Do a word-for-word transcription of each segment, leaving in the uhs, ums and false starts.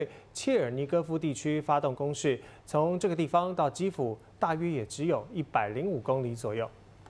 切尔尼戈夫地区发动攻势，从这个地方到基辅大约也只有一百零五公里左右。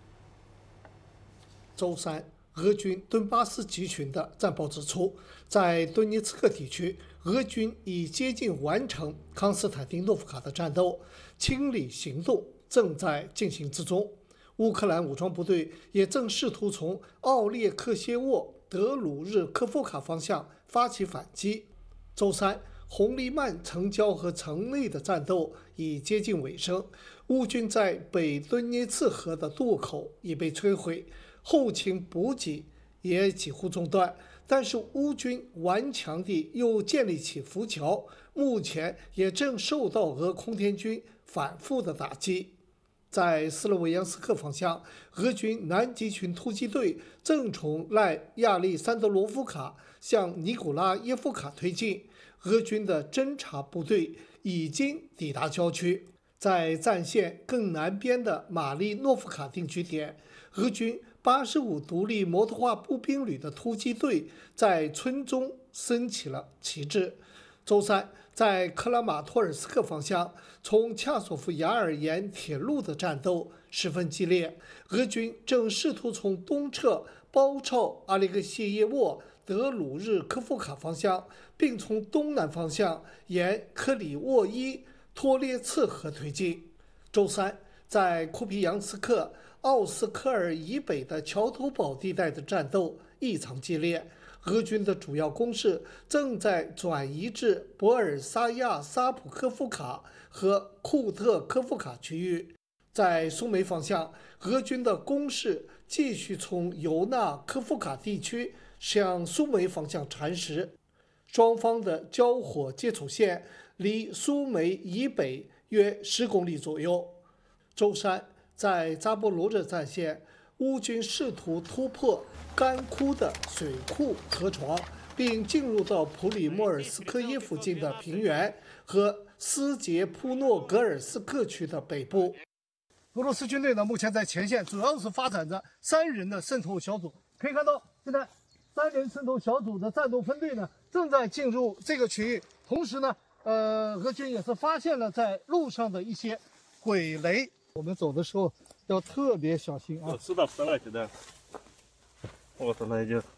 周三，俄军顿巴斯集群的战报指出，在顿涅茨克地区，俄军已接近完成康斯坦丁诺夫卡的战斗，清理行动正在进行之中。乌克兰武装部队也正试图从奥列克谢沃德鲁日科夫卡方向发起反击。周三，红利曼城郊和城内的战斗已接近尾声，乌军在北顿涅茨河的渡口已被摧毁，后勤补给也几乎中断，但是乌军顽强地又建立起浮桥，目前也正受到俄空天军反复的打击。在斯洛维扬斯克方向，俄军南极群突击队正从赖亚历山德罗夫卡向尼古拉耶夫卡推进，俄军的侦察部队已经抵达郊区。在战线更南边的马利诺夫卡定居点，俄军八十五独立摩托化步兵旅的突击队在村中升起了旗帜。周三，在克拉马托尔斯克方向，从恰索夫雅尔沿铁路的战斗十分激烈，俄军正试图从东侧包抄阿列克谢耶沃德鲁日科夫卡方向，并从东南方向沿克里沃伊托列茨河推进。周三，在库皮扬斯克奥斯科尔以北的桥头堡地带的战斗异常激烈，俄军的主要攻势正在转移至博尔萨亚沙普科夫卡和库特科夫卡区域。在苏梅方向，俄军的攻势继续从尤纳科夫卡地区向苏梅方向蚕食，双方的交火接触线离苏梅以北约十公里左右。周三，在扎波罗热战线，乌军试图突破干枯的水库河床，并进入到普里莫尔斯科耶附近的平原和斯捷普诺格尔斯克区的北部。俄罗斯军队呢，目前在前线主要是发展着三人的渗透小组。可以看到，现在三人渗透小组的战斗分队呢，正在进入这个区域。同时呢，呃，俄军也是发现了在路上的一些鬼雷。我们走的时候要特别小心啊！ 知道知道现在，我操，那就。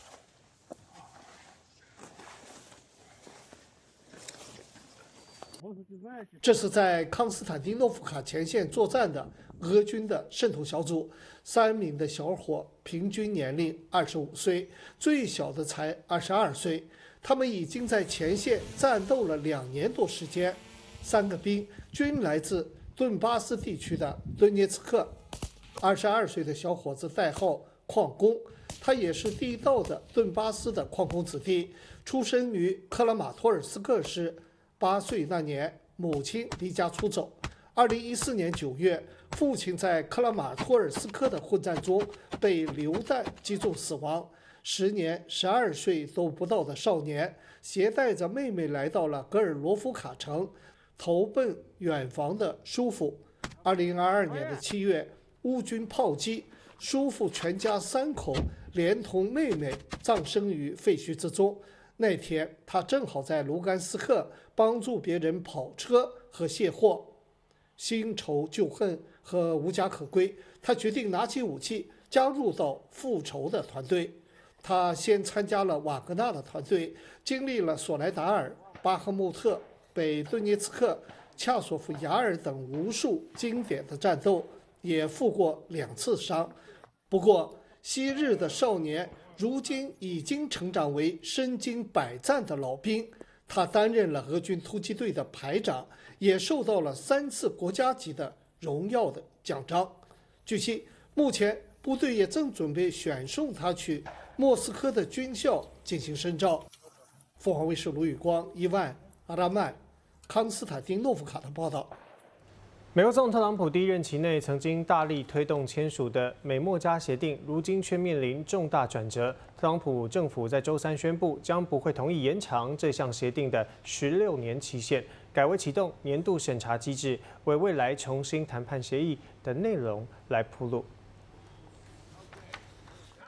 这是在康斯坦丁诺夫卡前线作战的俄军的渗透小组，三名的小伙平均年龄二十五岁，最小的才二十二岁。他们已经在前线战斗了两年多时间。三个兵均来自顿巴斯地区的顿涅茨克。二十二岁的小伙子代号矿工，他也是地道的顿巴斯的矿工子弟，出生于克拉马托尔斯克市。八岁那年，母亲离家出走。二零一四年九月，父亲在克拉马托尔斯克的混战中被榴弹击中死亡。时年十二岁都不到的少年，携带着妹妹来到了格尔罗夫卡城，投奔远房的叔父。二零二二年的七月，乌军炮击，叔父全家三口连同妹妹葬身于废墟之中。那天，他正好在卢甘斯克帮助别人跑车和卸货。新仇旧恨和无家可归，他决定拿起武器加入到复仇的团队。他先参加了瓦格纳的团队，经历了索莱达尔、巴赫穆特、北顿涅茨克、恰索夫雅尔等无数经典的战斗，也负过两次伤。不过，昔日的少年如今已经成长为身经百战的老兵。他担任了俄军突击队的排长，也受到了三次国家级的荣耀的奖章。据悉，目前部队也正准备选送他去莫斯科的军校进行深造。凤凰卫视卢宇光、伊万、阿拉曼、康斯坦丁诺夫卡的报道。 美国总统特朗普第一任期内曾经大力推动签署的美墨加协定，如今却面临重大转折。特朗普政府在周三宣布，将不会同意延长这项协定的十六年期限，改为启动年度审查机制，为未来重新谈判协议的内容来铺路。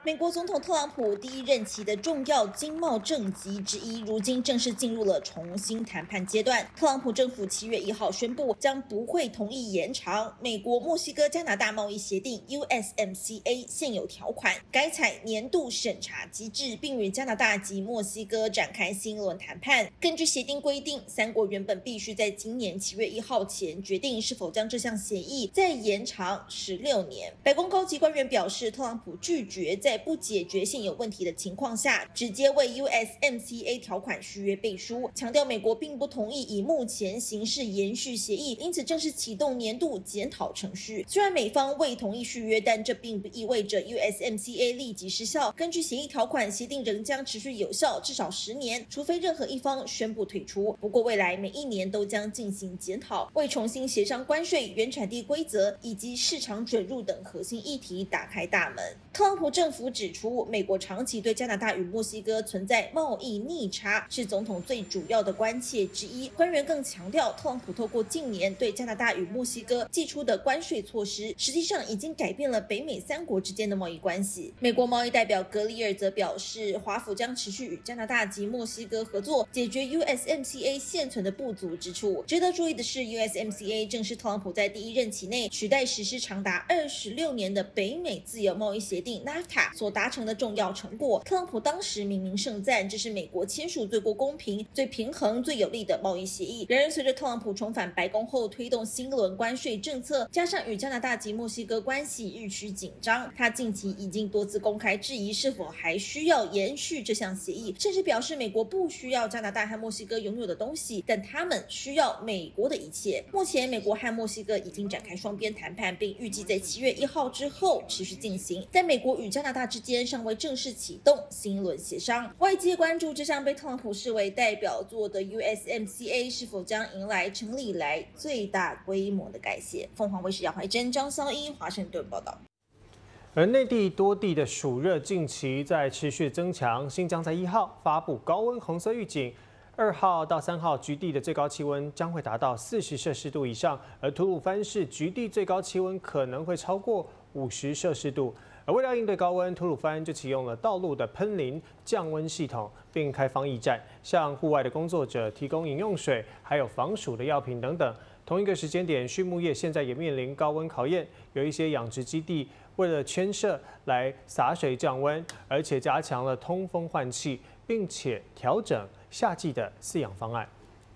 美国总统特朗普第一任期的重要经贸政绩之一，如今正式进入了重新谈判阶段。特朗普政府七月一号宣布，将不会同意延长美国、墨西哥、加拿大贸易协定 U S M C A 现有条款，改采年度审查机制，并与加拿大及墨西哥展开新一轮谈判。根据协定规定，三国原本必须在今年七月一号前决定是否将这项协议再延长十六年。白宫高级官员表示，特朗普拒绝在不解决现有问题的情况下，直接为 U S M C A 条款续约背书，强调美国并不同意以目前形式延续协议，因此正式启动年度检讨程序。虽然美方未同意续约，但这并不意味着 U S M C A 立即失效。根据协议条款，协定仍将持续有效至少十年，除非任何一方宣布退出。不过未来每一年都将进行检讨，为重新协商关税、原产地规则以及市场准入等核心议题打开大门。特朗普政府指出，美国长期对加拿大与墨西哥存在贸易逆差，是总统最主要的关切之一。官员更强调，特朗普透过近年对加拿大与墨西哥祭出的关税措施，实际上已经改变了北美三国之间的贸易关系。美国贸易代表格里尔则表示，华府将持续与加拿大及墨西哥合作，解决 U S M C A 现存的不足之处。值得注意的是 ，U S M C A 正是特朗普在第一任期内取代实施长达二十六年的北美自由贸易协定 NAFTA 所达成的重要成果。特朗普当时明明盛赞，这是美国签署最过公平、最平衡、最有利的贸易协议。然而，随着特朗普重返白宫后，推动新一轮关税政策，加上与加拿大及墨西哥关系日趋紧张，他近期已经多次公开质疑是否还需要延续这项协议，甚至表示美国不需要加拿大和墨西哥拥有的东西，但他们需要美国的一切。目前，美国和墨西哥已经展开双边谈判，并预计在七月一号之后持续进行。在美国与加拿大之间尚未正式启动新一轮协商，外界关注这项被特朗普视为代表作的 U S M C A 是否将迎来成立以来最大规模的改写。凤凰卫视姚怀珍、张孝一华盛顿报道。 而内地多地的暑热近期在持续增强，新疆在一号发布高温红色预警，二号到三号局地的最高气温将会达到四十摄氏度以上，而吐鲁番市局地最高气温可能会超过五十摄氏度。而为了应对高温，吐鲁番就启用了道路的喷淋降温系统，并开放驿站，向户外的工作者提供饮用水，还有防暑的药品等等。同一个时间点，畜牧业现在也面临高温考验，有一些养殖基地为了圈舍来洒水降温，而且加强了通风换气，并且调整夏季的饲养方案。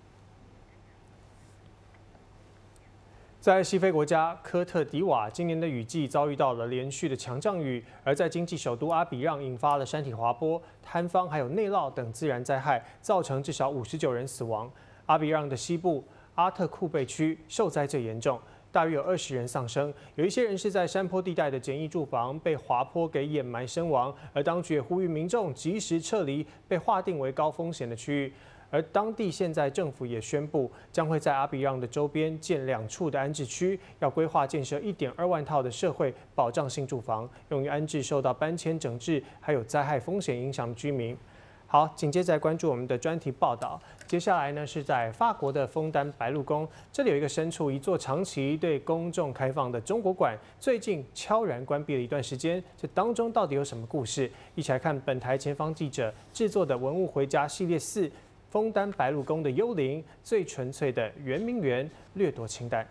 在西非国家科特迪瓦，今年的雨季遭遇到了连续的强降雨，而在经济首都阿比让引发了山体滑坡、坍方还有内涝等自然灾害，造成至少五十九人死亡。阿比让的西部阿特库贝区受灾最严重，大约有二十人丧生，有一些人是在山坡地带的简易住房被滑坡给掩埋身亡，而当局也呼吁民众及时撤离被划定为高风险的区域。而当地现在政府也宣布，将会在阿比让的周边建两处的安置区，要规划建设一点二万套的社会保障性住房，用于安置受到搬迁整治还有灾害风险影响的居民。好，紧接着来关注我们的专题报道。接下来呢是在法国的枫丹白露宫，这里有一个身处一座长期对公众开放的中国馆，最近悄然关闭了一段时间，这当中到底有什么故事？一起来看本台前方记者制作的《文物回家》系列四。枫丹白露宫的幽灵，最纯粹的圆明园掠夺清淡。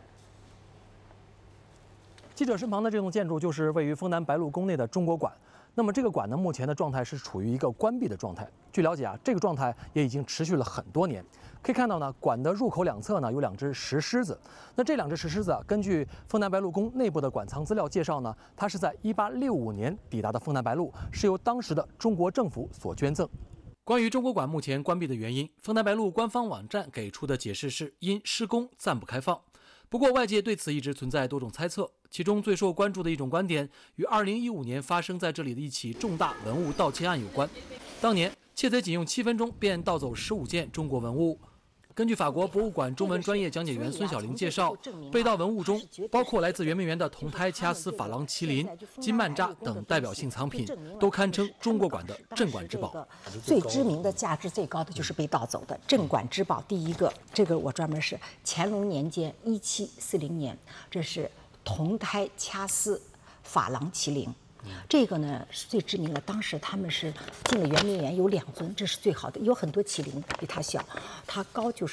记者身旁的这栋建筑就是位于枫丹白露宫内的中国馆。那么这个馆呢，目前的状态是处于一个关闭的状态。据了解啊，这个状态也已经持续了很多年。可以看到呢，馆的入口两侧呢有两只石狮子。那这两只石狮子啊，根据枫丹白露宫内部的馆藏资料介绍呢，它是在一八六五年抵达的枫丹白露，是由当时的中国政府所捐赠。关于中国馆目前关闭的原因，枫丹白露官方网站给出的解释是因施工暂不开放。不过外界对此一直存在多种猜测，其中最受关注的一种观点与二零一五年发生在这里的一起重大文物盗窃案有关。当年窃贼仅用七分钟便盗走十五件中国文物。根据法国博物馆中文专业讲解员孙晓玲介绍，被盗文物中包括来自圆明园的铜胎掐丝珐琅麒麟、金曼扎等代表性藏品，都堪称中国馆的镇馆之宝。 最知名的、价值最高的就是被盗走的镇馆之宝。第一个，这个我专门是乾隆年间一七四零年，这是铜胎掐丝珐琅麒麟。 这个呢是最知名的。当时他们是进了圆明园，有两尊，这是最好的。有很多麒麟比它小，它高就是。